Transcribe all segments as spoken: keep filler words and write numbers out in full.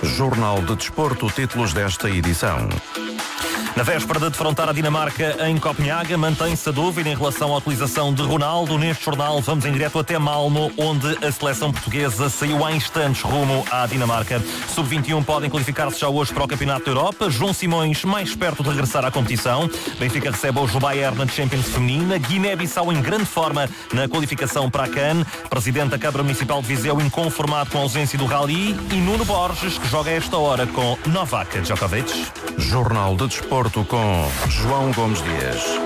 Jornal de Desporto, títulos desta edição. Na véspera de defrontar a Dinamarca em Copenhaga, mantém-se a dúvida em relação à utilização de Ronaldo. Neste jornal vamos em direto até Malmö, onde a seleção portuguesa saiu há instantes rumo à Dinamarca. sub vinte e um podem qualificar-se já hoje para o Campeonato da Europa. João Simões mais perto de regressar à competição. Benfica recebe hoje o Bayern na Champions Feminina. Guiné-Bissau em grande forma na qualificação para a CAN. Presidente da Câmara Municipal de Viseu inconformado com a ausência do Rally. E Nuno Borges, que joga a esta hora com Novak Djokovic. Jornal de Desporto com João Gomes Dias.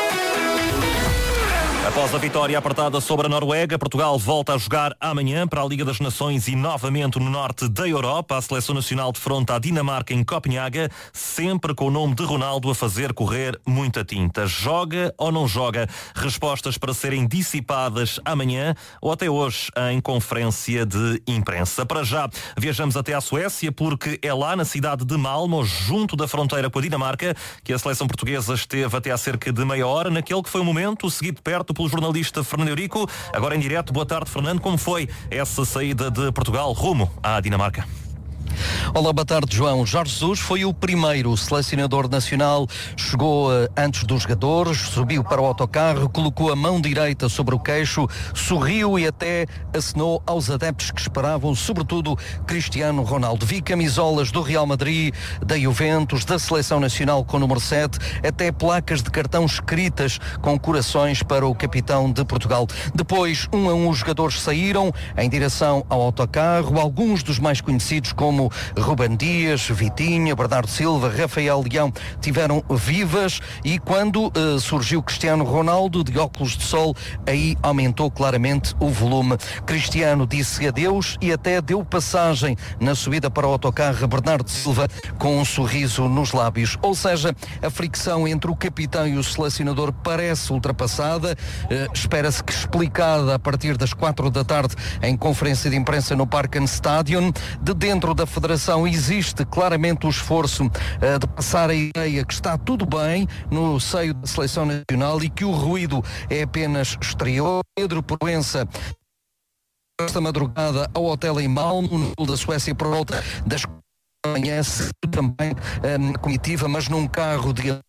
Após a vitória apertada sobre a Noruega, Portugal volta a jogar amanhã para a Liga das Nações e novamente no norte da Europa. A seleção nacional defronta a Dinamarca em Copenhaga, sempre com o nome de Ronaldo a fazer correr muita tinta. Joga ou não joga? Respostas para serem dissipadas amanhã ou até hoje em conferência de imprensa. Para já, viajamos até à Suécia, porque é lá na cidade de Malmö, junto da fronteira com a Dinamarca, que a seleção portuguesa esteve até há cerca de meia hora, naquele que foi o momento seguido de perto pelo jornalista Fernando Eurico. Agora em direto, boa tarde, Fernando. Como foi essa saída de Portugal rumo à Dinamarca? Olá, boa tarde, João. Jorge Jesus foi o primeiro selecionador nacional. Chegou uh, antes dos jogadores, subiu para o autocarro, colocou a mão direita sobre o queixo, sorriu e até acenou aos adeptos que esperavam, sobretudo Cristiano Ronaldo. Vi camisolas do Real Madrid, da Juventus, da Seleção Nacional com o número sete, até placas de cartão escritas com corações para o capitão de Portugal. Depois, um a um, os jogadores saíram em direção ao autocarro, alguns dos mais conhecidos como Ruben Dias, Vitinha, Bernardo Silva, Rafael Leão tiveram vivas, e quando uh, surgiu Cristiano Ronaldo de óculos de sol, aí aumentou claramente o volume. Cristiano disse adeus e até deu passagem na subida para o autocarro a Bernardo Silva com um sorriso nos lábios. Ou seja, a fricção entre o capitão e o selecionador parece ultrapassada. Uh, espera-se que explicada a partir das quatro da tarde em conferência de imprensa no Parken Stadion. De dentro da Federação existe claramente o esforço uh, de passar a ideia que está tudo bem no seio da Seleção Nacional e que o ruído é apenas exterior. Pedro Proença, esta madrugada ao hotel em Malmö, no sul da Suécia, por volta das da manhã, também um, comitiva, mas num carro de...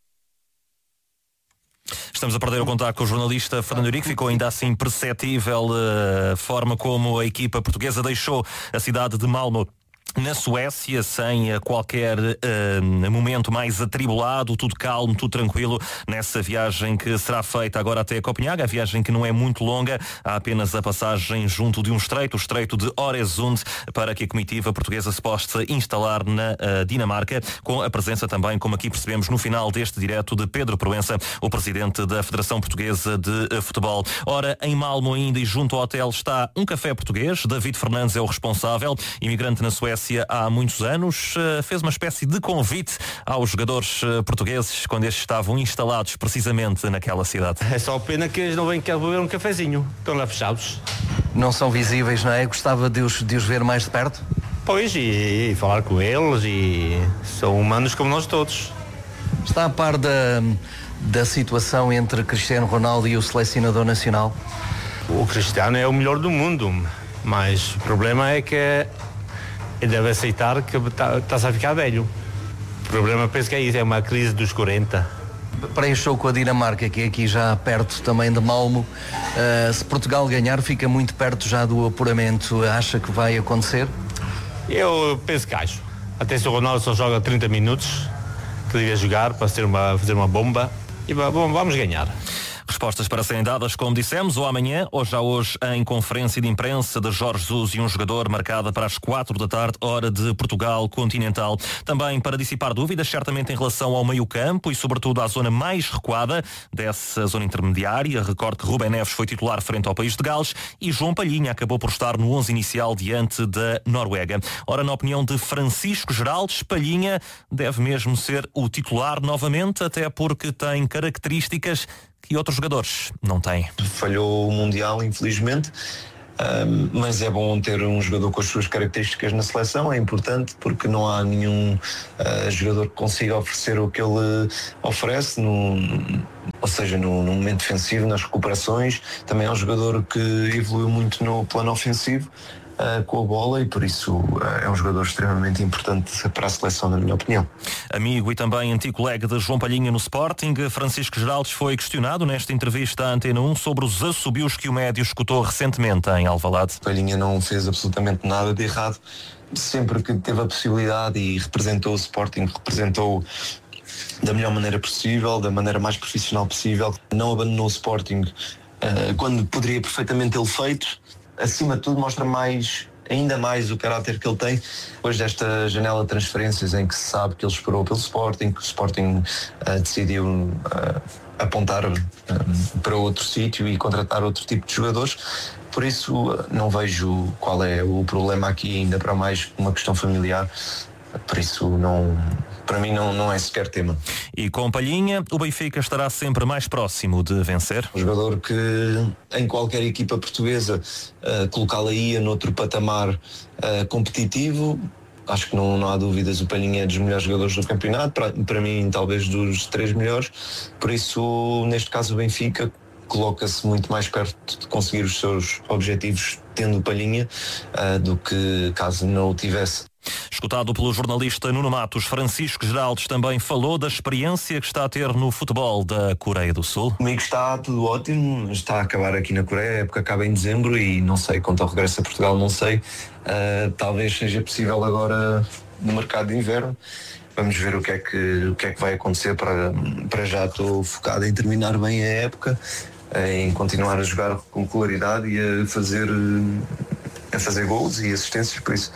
Estamos a perder o contato com o jornalista Fernando Eurico. Ficou ainda assim perceptível a forma como a equipa portuguesa deixou a cidade de Malmö na Suécia, sem qualquer uh, momento mais atribulado, tudo calmo, tudo tranquilo, nessa viagem que será feita agora até Copenhaga, a viagem que não é muito longa, há apenas a passagem junto de um estreito, o estreito de Øresund, para que a comitiva portuguesa se possa instalar na uh, Dinamarca, com a presença também, como aqui percebemos no final deste direto, de Pedro Proença, o presidente da Federação Portuguesa de uh, Futebol. Ora, em Malmö ainda e junto ao hotel está um café português. David Fernandes é o responsável, imigrante na Suécia há muitos anos, fez uma espécie de convite aos jogadores portugueses quando estes estavam instalados precisamente naquela cidade. É só pena que eles não vêm cá beber um cafezinho, estão lá fechados. Não são visíveis, não é? Gostava de os, de os ver mais de perto? Pois, e, e falar com eles, e são humanos como nós todos. Está a par da, da situação entre Cristiano Ronaldo e o selecionador nacional? O Cristiano é o melhor do mundo, mas o problema é que ele deve aceitar que está-se a ficar velho. O problema, penso que é isso, é uma crise dos quarenta. Preencheu com a Dinamarca, que é aqui já perto também de Malmö. Uh, se Portugal ganhar, fica muito perto já do apuramento. Acha que vai acontecer? Eu penso que acho. Até se o Ronaldo só joga trinta minutos, que devia jogar para fazer uma, fazer uma bomba, e bom, vamos ganhar. Respostas para serem dadas, como dissemos, ou amanhã, ou já hoje, em conferência de imprensa de Jorge Jesus e um jogador, marcada para as quatro da tarde, hora de Portugal continental. Também para dissipar dúvidas, certamente em relação ao meio-campo e, sobretudo, à zona mais recuada dessa zona intermediária. Recordo que Rubem Neves foi titular frente ao País de Gales e João Palhinha acabou por estar no onze inicial diante da Noruega. Ora, na opinião de Francisco Geraldes, Palhinha deve mesmo ser o titular novamente, até porque tem características que outros jogadores não têm. Falhou o Mundial, infelizmente, um, mas é bom ter um jogador com as suas características na seleção, é importante porque não há nenhum uh, jogador que consiga oferecer o que ele oferece, no, ou seja, no, no momento defensivo, nas recuperações. Também é um jogador que evoluiu muito no plano ofensivo. uh, com a bola e por isso uh, é um jogador extremamente importante para a seleção, na minha opinião. Amigo e também antigo colega de João Palhinha no Sporting, Francisco Geraldes foi questionado nesta entrevista à Antena um sobre os assobios que o médio escutou recentemente em Alvalade. Palhinha não fez absolutamente nada de errado, sempre que teve a possibilidade e representou o Sporting, representou da melhor maneira possível, da maneira mais profissional possível, não abandonou o Sporting uh, quando poderia perfeitamente tê-lo feito. Acima de tudo mostra mais, ainda mais o caráter que ele tem depois desta janela de transferências em que se sabe que ele esperou pelo Sporting, que o Sporting uh, decidiu uh, apontar uh, para outro sítio e contratar outro tipo de jogadores. Por isso uh, não vejo qual é o problema aqui, ainda para mais uma questão familiar. Por isso, não, para mim, não, não é sequer tema. E com Palhinha, o Benfica estará sempre mais próximo de vencer. Um jogador que, em qualquer equipa portuguesa, uh, colocá-lo aí noutro patamar uh, competitivo, acho que não, não há dúvidas, o Palhinha é dos melhores jogadores do campeonato, para, para mim, talvez dos três melhores. Por isso, neste caso, o Benfica coloca-se muito mais perto de conseguir os seus objetivos tendo o Palhinha uh, do que caso não o tivesse. Escutado pelo jornalista Nuno Matos, Francisco Geraldes também falou da experiência que está a ter no futebol da Coreia do Sul. Comigo está tudo ótimo, está a acabar aqui na Coreia, a época acaba em dezembro e não sei, quanto ao regresso a Portugal não sei, uh, talvez seja possível agora no mercado de inverno. Vamos ver o que é que, o que, é que vai acontecer. Para, para já estou focado em terminar bem a época, em continuar a jogar com claridade e a fazer... a fazer gols e assistências, por isso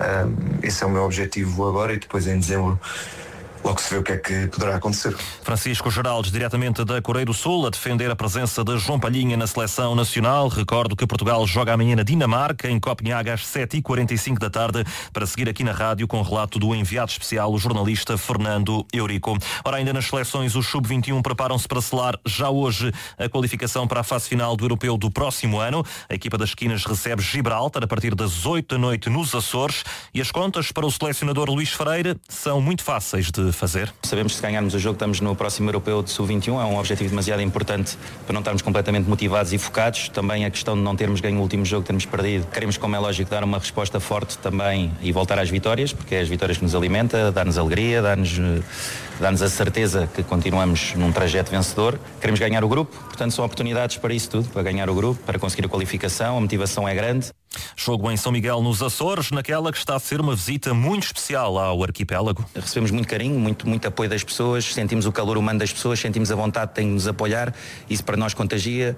um, esse é o meu objetivo agora e depois em dezembro logo se vê o que é que poderá acontecer. Francisco Geraldes, diretamente da Coreia do Sul, a defender a presença de João Palhinha na seleção nacional. Recordo que Portugal joga amanhã na Dinamarca, em Copenhague, às sete e quarenta e cinco da tarde, para seguir aqui na rádio com o relato do enviado especial, o jornalista Fernando Eurico. Ora, ainda nas seleções, os sub vinte e um preparam-se para selar já hoje a qualificação para a fase final do Europeu do próximo ano. A equipa das esquinas recebe Gibraltar a partir das oito da noite nos Açores e as contas para o selecionador Luís Freire são muito fáceis de fazer. Sabemos que se ganharmos o jogo estamos no próximo Europeu de sub vinte e um, é um objetivo demasiado importante para não estarmos completamente motivados e focados. Também a questão de não termos ganho o último jogo, termos perdido. Queremos, como é lógico, dar uma resposta forte também e voltar às vitórias, porque é as vitórias que nos alimenta, dá-nos alegria, dá-nos, dá-nos a certeza que continuamos num trajeto vencedor. Queremos ganhar o grupo, portanto são oportunidades para isso tudo, para ganhar o grupo, para conseguir a qualificação, a motivação é grande. Jogo em São Miguel nos Açores, naquela que está a ser uma visita muito especial ao arquipélago. Recebemos muito carinho, muito, muito apoio das pessoas, sentimos o calor humano das pessoas, sentimos a vontade de nos apoiar, isso para nós contagia.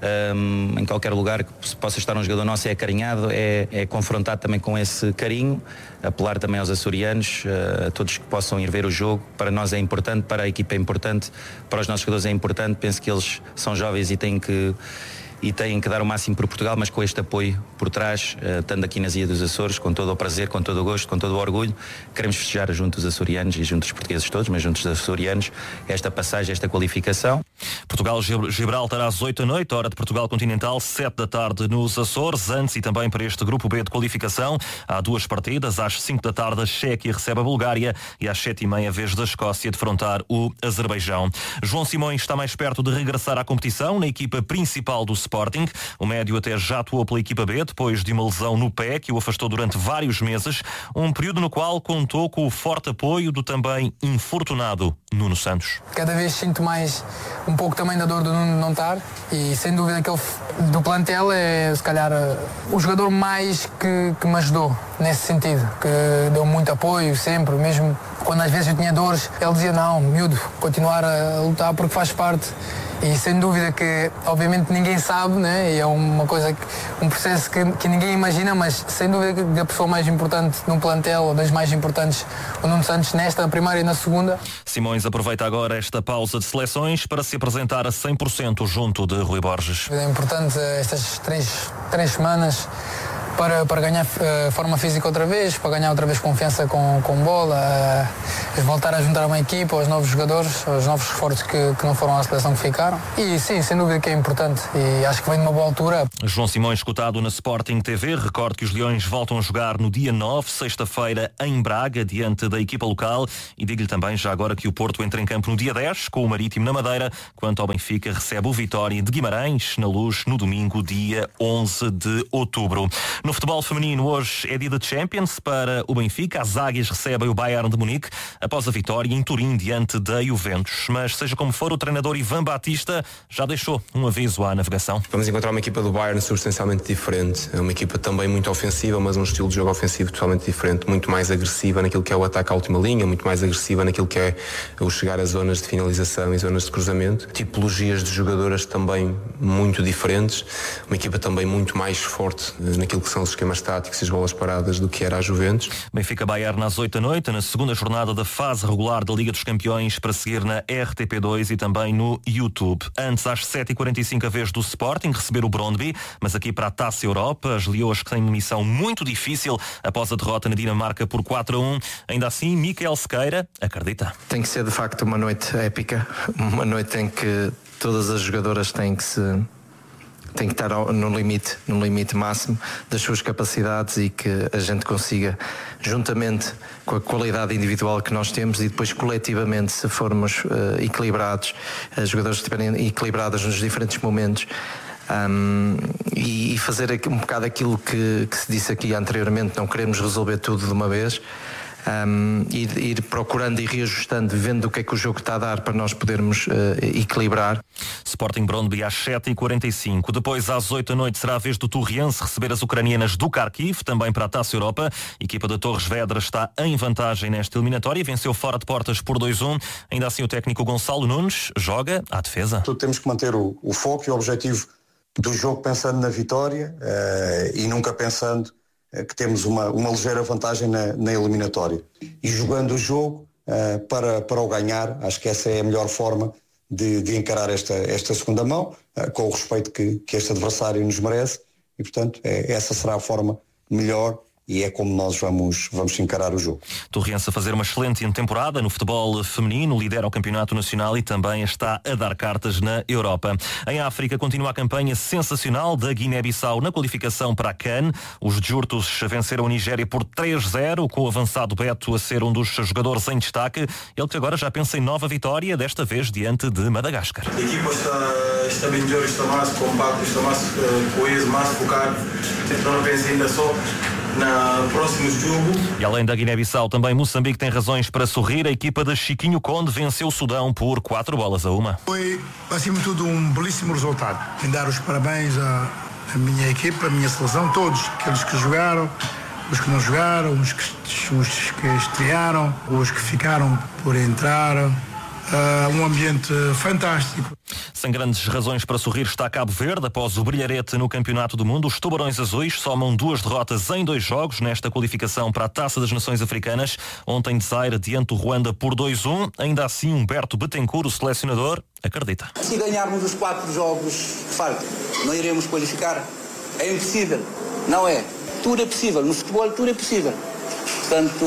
Um, em qualquer lugar que possa estar um jogador nosso é acarinhado, é, é confrontado também com esse carinho, apelar também aos açorianos, a todos que possam ir ver o jogo. Para nós é importante, para a equipa é importante, para os nossos jogadores é importante, penso que eles são jovens e têm que e têm que dar o máximo por Portugal, mas com este apoio por trás, uh, estando aqui nas Ilhas dos Açores, com todo o prazer, com todo o gosto, com todo o orgulho, queremos festejar junto dos açorianos e junto dos portugueses todos, mas juntos dos açorianos, esta passagem, esta qualificação. Portugal-Gibraltar às oito da noite, hora de Portugal continental, sete da tarde nos Açores. Antes e também para este grupo B de qualificação, há duas partidas. Às cinco da tarde a Chequia recebe a Bulgária e às sete e meia a vez da Escócia defrontar o Azerbaijão. João Simões está mais perto de regressar à competição na equipa principal do Sporting. O médio até já atuou pela equipa B depois de uma lesão no pé que o afastou durante vários meses, um período no qual contou com o forte apoio do também infortunado Nuno Santos. Cada vez sinto mais um pouco também da dor do Nuno não estar e sem dúvida aquele do plantel é se calhar o jogador mais que, que me ajudou nesse sentido, que deu muito apoio sempre, mesmo quando às vezes eu tinha dores, ele dizia não, miúdo, continuar a lutar porque faz parte. E sem dúvida que, obviamente, ninguém sabe, né? E é uma coisa, um processo que, que ninguém imagina, mas sem dúvida que a pessoa mais importante num plantel, ou das mais importantes, o Nuno Santos, nesta, primeira e na segunda. Simões aproveita agora esta pausa de seleções para se apresentar a cem por cento junto de Rui Borges. É importante estas três, três semanas para, para ganhar uh, forma física outra vez, para ganhar outra vez confiança com, com bola, uh, voltar a juntar uma equipa, aos novos jogadores, aos novos reforços que, que não foram à seleção que ficaram. E sim, sem dúvida que é importante e acho que vem de uma boa altura. João Simões, escutado na Sporting T V. Recordo que os Leões voltam a jogar no dia nove, sexta-feira, em Braga, diante da equipa local. E digo-lhe também, já agora, que o Porto entra em campo no dia dez, com o Marítimo na Madeira, quanto ao Benfica recebe o Vitória de Guimarães, na Luz, no domingo, dia onze de outubro. No futebol feminino, hoje é dia de Champions para o Benfica. As Águias recebem o Bayern de Munique após a vitória em Turim diante da Juventus. Mas seja como for, o treinador Ivan Batista já deixou um aviso à navegação. Vamos encontrar uma equipa do Bayern substancialmente diferente. É uma equipa também muito ofensiva, mas um estilo de jogo ofensivo totalmente diferente, muito mais agressiva naquilo que é o ataque à última linha, muito mais agressiva naquilo que é o chegar a zonas de finalização e zonas de cruzamento. Tipologias de jogadoras também muito diferentes. Uma equipa também muito mais forte naquilo que são os esquemas táticos e as bolas paradas do que era a Juventus. Benfica-Bayern às oito da noite, na segunda jornada da fase regular da Liga dos Campeões, para seguir na R T P dois e também no YouTube. Antes, às sete e quarenta e cinco, a vez do Sporting receber o Brøndby, mas aqui para a Taça Europa, as leões que têm uma missão muito difícil após a derrota na Dinamarca por quatro a um. Ainda assim, Miquel Sequeira acredita. Tem que ser de facto uma noite épica, uma noite em que todas as jogadoras têm que se têm que estar no limite, no limite máximo das suas capacidades e que a gente consiga, juntamente com a qualidade individual que nós temos e depois coletivamente, se formos uh, equilibrados, as jogadoras estiverem equilibradas nos diferentes momentos, Um, e fazer um bocado aquilo que, que se disse aqui anteriormente, não queremos resolver tudo de uma vez, um, ir, ir procurando e reajustando, vendo o que é que o jogo está a dar para nós podermos uh, equilibrar. Sporting Brøndby às sete e quarenta e cinco. Depois, às oito da noite, será a vez do Torriense receber as ucranianas do Kharkiv, também para a Taça Europa. A equipa da Torres Vedras está em vantagem nesta eliminatória e venceu fora de portas por dois a um. Ainda assim, o técnico Gonçalo Nunes joga à defesa. Temos que manter o, o foco e o objetivo do jogo, pensando na vitória uh, e nunca pensando uh, que temos uma, uma ligeira vantagem na, na eliminatória. E jogando o jogo uh, para, para o ganhar, acho que essa é a melhor forma de, de encarar esta, esta segunda mão, uh, com o respeito que, que este adversário nos merece, e portanto é, essa será a forma melhor e é como nós vamos, vamos encarar o jogo. Torriense a fazer uma excelente temporada no futebol feminino, lidera o campeonato nacional e também está a dar cartas na Europa. Em África continua a campanha sensacional da Guiné-Bissau na qualificação para a CAN. Os Djurtos venceram a Nigéria por três a zero, com o avançado Beto a ser um dos jogadores em destaque. Ele que agora já pensa em nova vitória, desta vez diante de Madagascar. A equipa está, está bem melhor, está mais compacta, está mais uh, coesa, mais focada. Então não penso ainda só na próximo jogo. E além da Guiné-Bissau, também Moçambique tem razões para sorrir. A equipa de Chiquinho Conde venceu o Sudão por quatro bolas a uma. Foi, acima de tudo, um belíssimo resultado. Em dar os parabéns à, à minha equipa, à minha seleção, todos, aqueles que jogaram, os que não jogaram, os que, os que estrearam, os que ficaram por entrar. Uh, um ambiente fantástico. Sem grandes razões para sorrir está Cabo Verde. Após o brilharete no Campeonato do Mundo, os Tubarões Azuis somam duas derrotas em dois jogos nesta qualificação para a Taça das Nações Africanas. Ontem de Zaire diante do Ruanda por dois a um. Ainda assim, Humberto Betancourt, o selecionador, acredita. Se ganharmos os quatro jogos que faltam, não iremos qualificar? É impossível. Não é. Tudo é possível. No futebol tudo é possível. Portanto,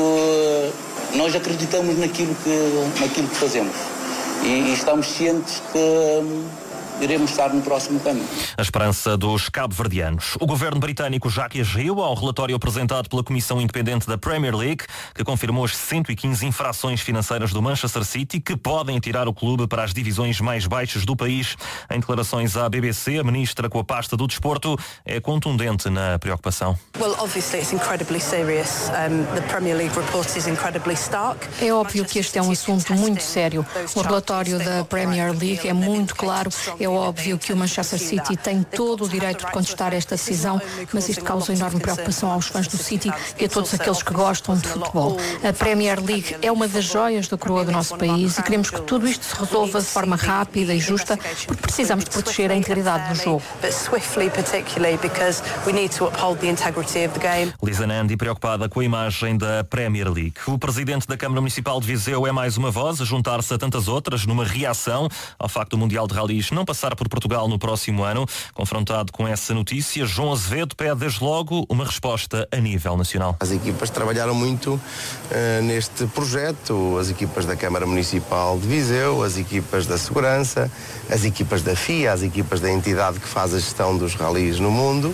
nós acreditamos naquilo que, naquilo que fazemos e, e estamos cientes que hum, iremos estar no próximo caminho. A esperança dos cabo-verdianos. O governo britânico já reagiu ao relatório apresentado pela Comissão Independente da Premier League, que confirmou as cento e quinze infrações financeiras do Manchester City que podem tirar o clube para as divisões mais baixas do país. Em declarações à B B C, a ministra com a pasta do desporto é contundente na preocupação. Well, obviously it's incredibly serious. Um, the Premier League report is incredibly stark. É óbvio que este é um assunto muito sério. O relatório da Premier League é muito claro. É óbvio que o Manchester City tem todo o direito de contestar esta decisão, mas isto causa enorme preocupação aos fãs do City e a todos aqueles que gostam de futebol. A Premier League é uma das joias da coroa do nosso país e queremos que tudo isto se resolva de forma rápida e justa, porque precisamos de proteger a integridade do jogo. Lisa Nandy preocupada com a imagem da Premier League. O presidente da Câmara Municipal de Viseu é mais uma voz a juntar-se a tantas outras numa reação ao facto do Mundial de Rallys não passar por Portugal no próximo ano. Confrontado com essa notícia, João Azevedo pede desde logo uma resposta a nível nacional. As equipas trabalharam muito uh, neste projeto, as equipas da Câmara Municipal de Viseu, as equipas da Segurança, as equipas da F I A, as equipas da entidade que faz a gestão dos rallies no mundo,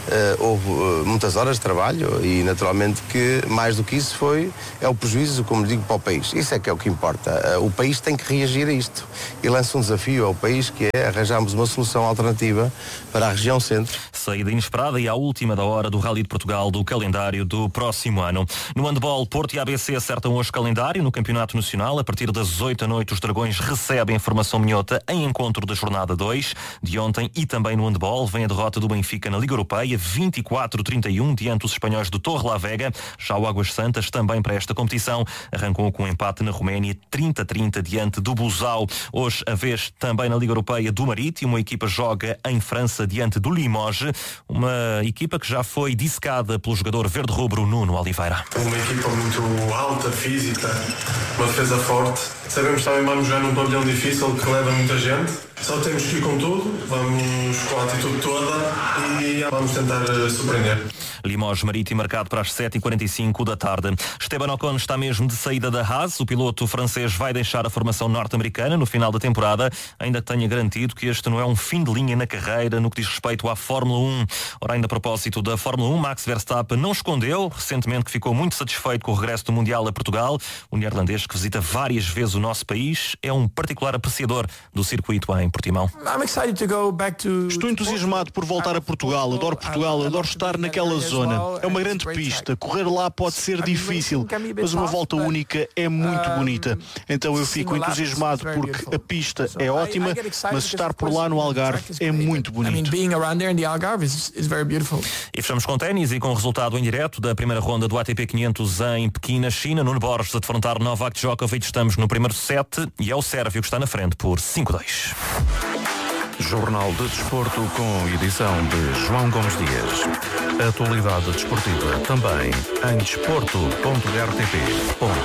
houve uh, muitas horas de trabalho e naturalmente que mais do que isso foi, é o prejuízo, como digo, para o país. Isso é que é o que importa. Uh, o país tem que reagir a isto e lança um desafio ao país que é arranjarmos uma solução alternativa para a região centro. Saída inesperada e à última da hora do Rally de Portugal do calendário do próximo ano. No handball, Porto e A B C acertam hoje calendário no Campeonato Nacional. A partir das oito da noite, os Dragões recebem a formação minhota em encontro da jornada dois de ontem. E também no handball vem a derrota do Benfica na Liga Europeia, vinte e quatro a trinta e um, diante dos espanhóis do Torrelavega. Já o Águas Santas, também para esta competição, arrancou com um empate na Roménia, trinta a trinta, diante do Busau. Hoje, a vez também na Liga Europeia do Marítimo, a equipa joga em França diante do Limoges, uma equipa que já foi dissecada pelo jogador verde-rubro Nuno Oliveira. Uma equipa muito alta, física, uma defesa forte. Sabemos também que vamos jogar num pavilhão difícil que leva muita gente. Só temos que ir com tudo, vamos com a atitude toda e vamos tentar surpreender. Limoges Marítimo marcado para as sete e quarenta e cinco da tarde. Esteban Ocon está mesmo de saída da Haas. O piloto francês vai deixar a formação norte-americana no final da temporada, ainda que tenha garantido que este não é um fim de linha na carreira no que diz respeito à Fórmula um. Ora, ainda a propósito da Fórmula um, Max Verstappen não escondeu recentemente que ficou muito satisfeito com o regresso do Mundial a Portugal. O neerlandês, que visita várias vezes o nosso país, é um particular apreciador do circuito em Portimão. Estou entusiasmado por voltar a Portugal. Adoro Portugal, adoro estar naquela zona. É uma grande pista. Correr lá pode ser difícil, mas uma volta única é muito bonita. Então eu fico entusiasmado porque a pista é ótima, mas estar por lá no Algarve é muito bonito. E fechamos com ténis e com o resultado em direto da primeira ronda do A T P quinhentos em Pequim, na China. Nuno Borges a defrontar Novak Djokovic. Estamos no primeiro set e é o sérvio que está na frente por cinco a dois. Jornal de Desporto com edição de João Gomes Dias. Atualidade desportiva também em desporto ponto r t p ponto